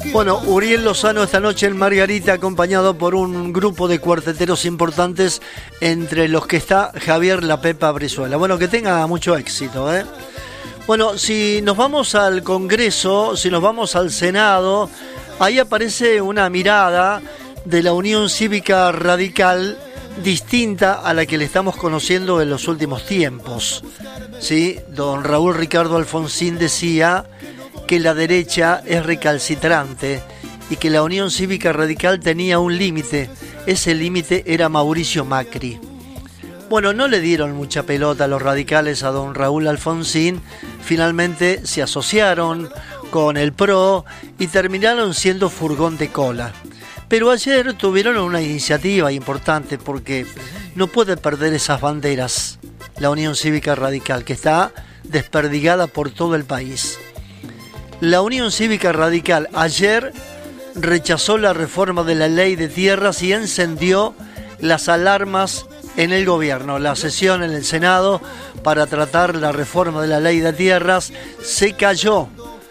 Bueno, Uriel Lozano esta noche en Margarita, acompañado por un grupo de cuarteteros importantes, entre los que está Javier La Pepa Brizuela. Bueno, que tenga mucho éxito, ¿eh? Bueno, si nos vamos al Congreso, si nos vamos al Senado, ahí aparece una mirada de la Unión Cívica Radical distinta a la que le estamos conociendo en los últimos tiempos. ¿Sí? Don Raúl Ricardo Alfonsín decía que la derecha es recalcitrante y que la Unión Cívica Radical tenía un límite. Ese límite era Mauricio Macri. Bueno, no le dieron mucha pelota a los radicales a don Raúl Alfonsín. Finalmente se asociaron con el PRO y terminaron siendo furgón de cola. Pero ayer tuvieron una iniciativa importante porque no puede perder esas banderas la Unión Cívica Radical, que está desperdigada por todo el país. La Unión Cívica Radical ayer rechazó la reforma de la ley de tierras y encendió las alarmas en el gobierno. La sesión en el Senado para tratar la reforma de la ley de tierras se cayó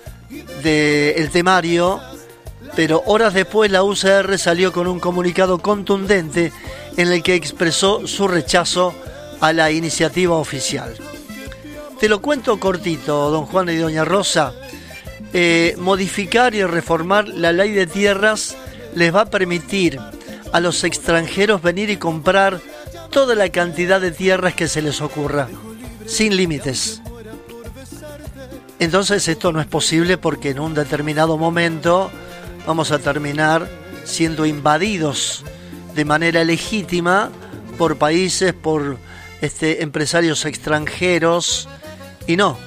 del temario, pero horas después la UCR salió con un comunicado contundente en el que expresó su rechazo a la iniciativa oficial. Te lo cuento cortito, don Juan y doña Rosa. Modificar y reformar la ley de tierras les va a permitir a los extranjeros venir y comprar toda la cantidad de tierras que se les ocurra, sin límites. Entonces esto no es posible porque en un determinado momento vamos a terminar siendo invadidos de manera legítima por países, por empresarios extranjeros. Y no.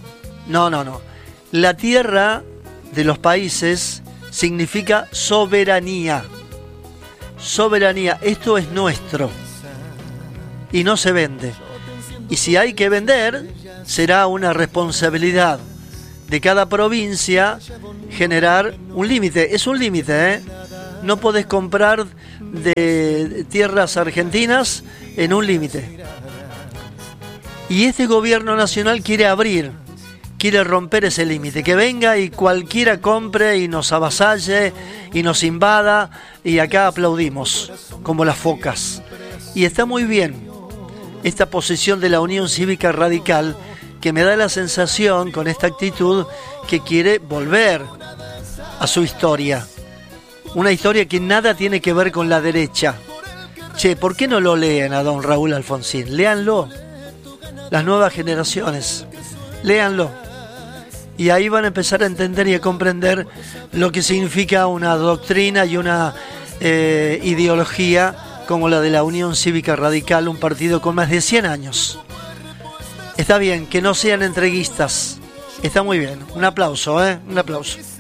La tierra de los países significa soberanía. Soberanía, esto es nuestro y no se vende. Y si hay que vender, será una responsabilidad de cada provincia generar un límite. Es un límite, ¿eh? No podés comprar de tierras argentinas en un límite. Y este gobierno nacional quiere romper ese límite, que venga y cualquiera compre y nos avasalle y nos invada, y acá aplaudimos como las focas. Y está muy bien esta posición de la Unión Cívica Radical, que me da la sensación con esta actitud que quiere volver a su historia, una historia que nada tiene que ver con la derecha. Che, ¿por qué no lo leen a don Raúl Alfonsín? Léanlo, las nuevas generaciones, léanlo. Y ahí van a empezar a entender y a comprender lo que significa una doctrina y una ideología como la de la Unión Cívica Radical, un partido con más de 100 años. Está bien, que no sean entreguistas. Está muy bien. Un aplauso, ¿eh? Un aplauso.